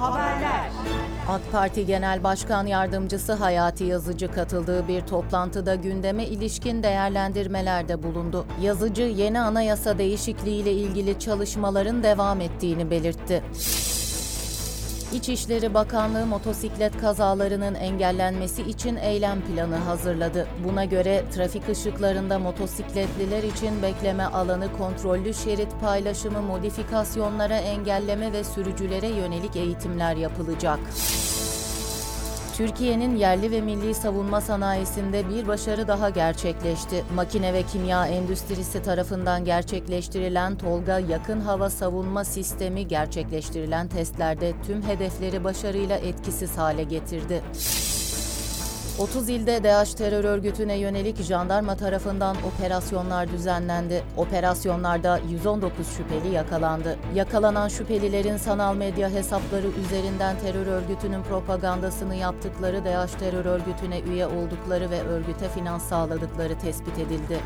Haberler. AK Parti Genel Başkan Yardımcısı Hayati Yazıcı katıldığı bir toplantıda gündeme ilişkin değerlendirmelerde bulundu. Yazıcı, yeni anayasa değişikliğiyle ilgili çalışmaların devam ettiğini belirtti. İçişleri Bakanlığı motosiklet kazalarının engellenmesi için eylem planı hazırladı. Buna göre trafik ışıklarında motosikletliler için bekleme alanı, kontrollü şerit paylaşımı, modifikasyonlara engelleme ve sürücülere yönelik eğitimler yapılacak. Türkiye'nin yerli ve milli savunma sanayisinde bir başarı daha gerçekleşti. Makine ve kimya endüstrisi tarafından gerçekleştirilen Tolga yakın hava savunma sistemi gerçekleştirilen testlerde tüm hedefleri başarıyla etkisiz hale getirdi. 30 ilde DAEŞ terör örgütüne yönelik jandarma tarafından operasyonlar düzenlendi. Operasyonlarda 119 şüpheli yakalandı. Yakalanan şüphelilerin sanal medya hesapları üzerinden terör örgütünün propagandasını yaptıkları, DAEŞ terör örgütüne üye oldukları ve örgüte finans sağladıkları tespit edildi.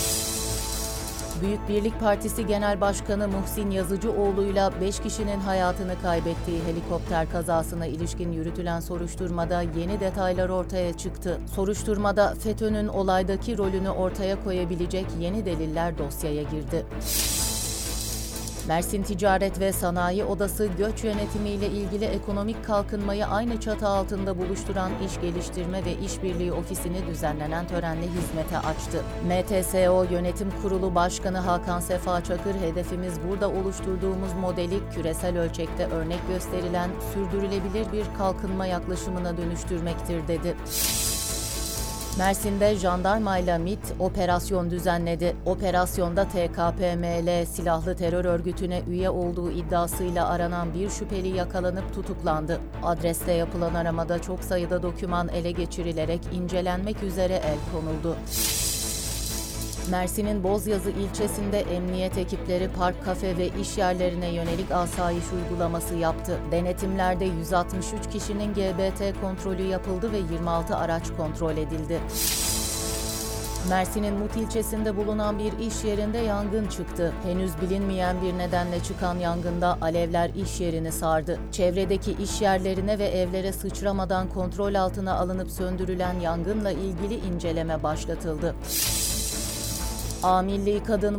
Büyük Birlik Partisi Genel Başkanı Muhsin Yazıcıoğlu'yla 5 kişinin hayatını kaybettiği helikopter kazasına ilişkin yürütülen soruşturmada yeni detaylar ortaya çıktı. Soruşturmada FETÖ'nün olaydaki rolünü ortaya koyabilecek yeni deliller dosyaya girdi. Mersin Ticaret ve Sanayi Odası, göç yönetimiyle ilgili ekonomik kalkınmayı aynı çatı altında buluşturan İş Geliştirme ve İşbirliği Ofisi'ni düzenlenen törenle hizmete açtı. MTSO Yönetim Kurulu Başkanı Hakan Sefa Çakır, hedefimiz burada oluşturduğumuz modeli küresel ölçekte örnek gösterilen sürdürülebilir bir kalkınma yaklaşımına dönüştürmektir dedi. Mersin'de jandarmayla MİT operasyon düzenledi. Operasyonda TKPML silahlı terör örgütüne üye olduğu iddiasıyla aranan bir şüpheli yakalanıp tutuklandı. Adreste yapılan aramada çok sayıda doküman ele geçirilerek incelenmek üzere el konuldu. Mersin'in Bozyazı ilçesinde emniyet ekipleri park, kafe ve iş yerlerine yönelik asayiş uygulaması yaptı. Denetimlerde 163 kişinin GBT kontrolü yapıldı ve 26 araç kontrol edildi. Mersin'in Mut ilçesinde bulunan bir iş yerinde yangın çıktı. Henüz bilinmeyen bir nedenle çıkan yangında alevler iş yerini sardı. Çevredeki iş yerlerine ve evlere sıçramadan kontrol altına alınıp söndürülen yangınla ilgili inceleme başlatıldı. A Milli Kadın